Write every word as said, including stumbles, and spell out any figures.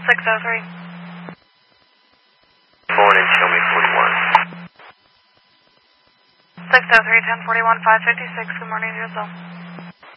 six oh three. Morning, show me forty-one. six oh three, ten forty-one, five fifty-six. Good morning, D S L.